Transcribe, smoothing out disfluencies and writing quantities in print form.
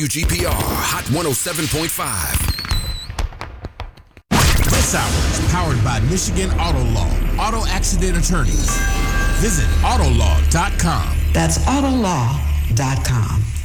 WGPR Hot 107.5. This hour is powered by Michigan Auto Law, auto accident attorneys. Visit autolaw.com. That's autolaw.com.